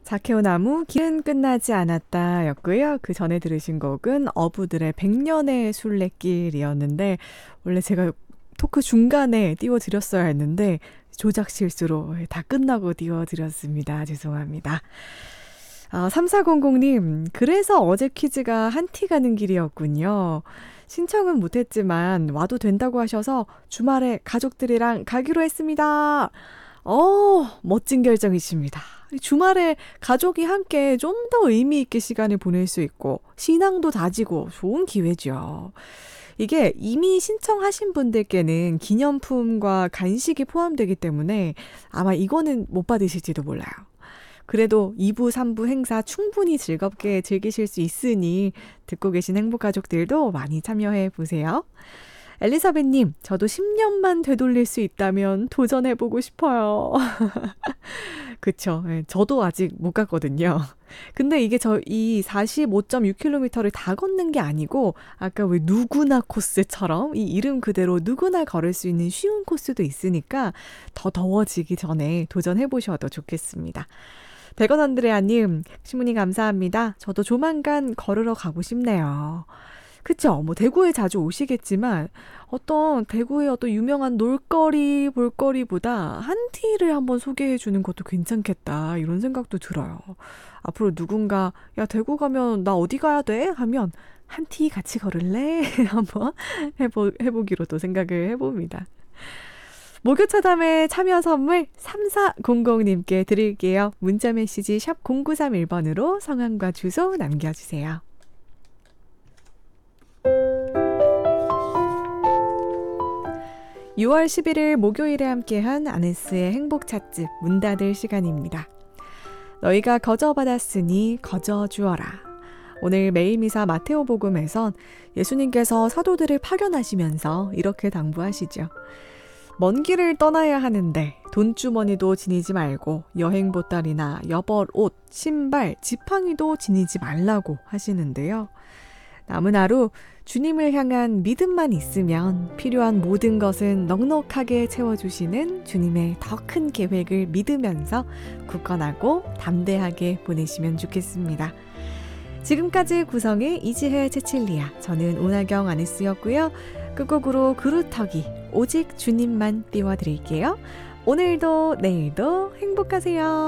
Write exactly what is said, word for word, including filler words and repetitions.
자케오나무 길은 끝나지 않았다 였고요. 그 전에 들으신 곡은 어부들의 백년의 순례길이었는데 원래 제가 토크 중간에 띄워드렸어야 했는데 조작 실수로 다 끝나고 띄워드렸습니다. 죄송합니다. 아, 삼사공공님, 그래서 어제 퀴즈가 한티 가는 길이었군요. 신청은 못했지만 와도 된다고 하셔서 주말에 가족들이랑 가기로 했습니다. 어, 멋진 결정이십니다. 주말에 가족이 함께 좀 더 의미 있게 시간을 보낼 수 있고 신앙도 다지고 좋은 기회죠. 이게 이미 신청하신 분들께는 기념품과 간식이 포함되기 때문에 아마 이거는 못 받으실지도 몰라요. 그래도 이 부, 삼 부 행사 충분히 즐겁게 즐기실 수 있으니 듣고 계신 행복가족들도 많이 참여해 보세요. 엘리사벳님, 저도 십 년만 되돌릴 수 있다면 도전해보고 싶어요. 그쵸. 네, 저도 아직 못 갔거든요. 근데 이게 저 이 사십오 점 육 킬로미터를 다 걷는 게 아니고 아까 왜 누구나 코스처럼 이 이름 그대로 누구나 걸을 수 있는 쉬운 코스도 있으니까 더 더워지기 전에 도전해보셔도 좋겠습니다. 백원 안드레아님, 신문이 감사합니다. 저도 조만간 걸으러 가고 싶네요. 그쵸? 뭐 대구에 자주 오시겠지만 어떤 대구의 어떤 유명한 놀거리, 볼거리보다 한티를 한번 소개해 주는 것도 괜찮겠다 이런 생각도 들어요. 앞으로 누군가 야 대구 가면 나 어디 가야 돼? 하면 한티 같이 걸을래? 한번 해보, 해보기로도 생각을 해봅니다. 목요차담의 참여 선물 삼사공공님께 드릴게요. 문자메시지 샵 공구삼일 번으로 성함과 주소 남겨주세요. 유월 십일일 목요일에 함께한 아네스의 행복 찻집 문 닫을 시간입니다. 너희가 거저 받았으니 거저 주어라. 오늘 매일미사 마테오 복음에선 예수님께서 사도들을 파견하시면서 이렇게 당부하시죠. 먼 길을 떠나야 하는데 돈주머니도 지니지 말고 여행 보따리나 여벌 옷, 신발, 지팡이도 지니지 말라고 하시는데요. 남은 하루 주님을 향한 믿음만 있으면 필요한 모든 것은 넉넉하게 채워주시는 주님의 더 큰 계획을 믿으면서 굳건하고 담대하게 보내시면 좋겠습니다. 지금까지 구성의 이지혜, 채칠리아, 저는 오나경 아네스였고요. 끝곡으로 그루터기 오직 주님만 띄워드릴게요. 오늘도 내일도 행복하세요.